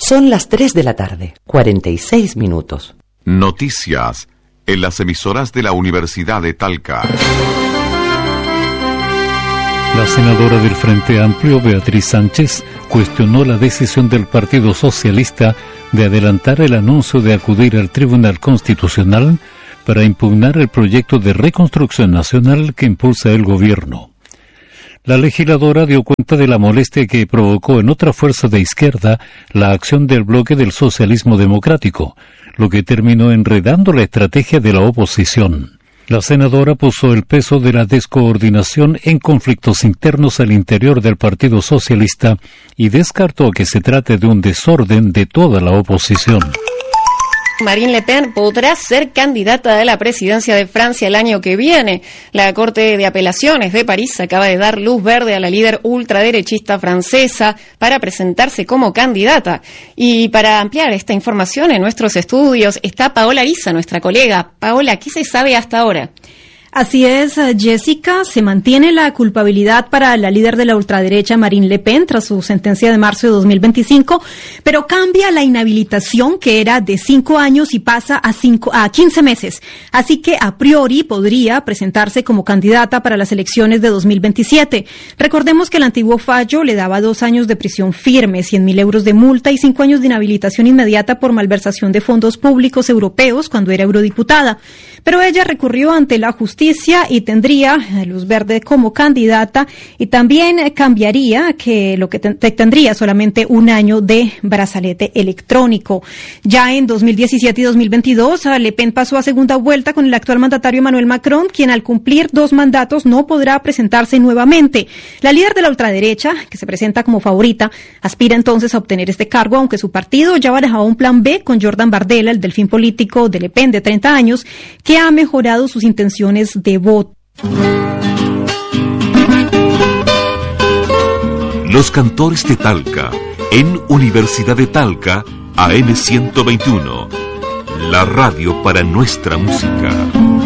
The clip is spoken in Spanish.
Son las 3 de la tarde, 46 minutos. Noticias en las emisoras de la Universidad de Talca. La senadora del Frente Amplio, Beatriz Sánchez, cuestionó la decisión del Partido Socialista de adelantar el anuncio de acudir al Tribunal Constitucional para impugnar el proyecto de reconstrucción nacional que impulsa el gobierno. La legisladora dio cuenta de la molestia que provocó en otra fuerza de izquierda la acción del bloque del socialismo democrático, lo que terminó enredando la estrategia de la oposición. La senadora puso el peso de la descoordinación en conflictos internos al interior del Partido Socialista y descartó que se trate de un desorden de toda la oposición. Marine Le Pen podrá ser candidata a la presidencia de Francia el año que viene. La Corte de Apelaciones de París acaba de dar luz verde a la líder ultraderechista francesa para presentarse como candidata. Y para ampliar esta información en nuestros estudios está Paola Ariza, nuestra colega. Paola, ¿qué se sabe hasta ahora? Así es, Jessica, se mantiene la culpabilidad para la líder de la ultraderecha Marine Le Pen tras su sentencia de marzo de 2025, pero cambia la inhabilitación que era de 5 años y pasa a 15 meses. Así que a priori podría presentarse como candidata para las elecciones de 2027. Recordemos que el antiguo fallo le daba 2 años de prisión firme, 100.000 euros de multa y 5 años de inhabilitación inmediata por malversación de fondos públicos europeos cuando era eurodiputada. Pero ella recurrió ante la justicia y tendría luz verde como candidata y también cambiaría que lo que tendría solamente 1 año de brazalete electrónico. Ya en 2017 y 2022, Le Pen pasó a segunda vuelta con el actual mandatario Emmanuel Macron, quien al cumplir 2 mandatos no podrá presentarse nuevamente. La líder de la ultraderecha, que se presenta como favorita, aspira entonces a obtener este cargo, aunque su partido ya barajaba un plan B con Jordan Bardella, el delfín político de Le Pen de 30 años, que ha mejorado sus intenciones de voto. Los cantores de Talca, en Universidad de Talca, AM 121, la radio para nuestra música.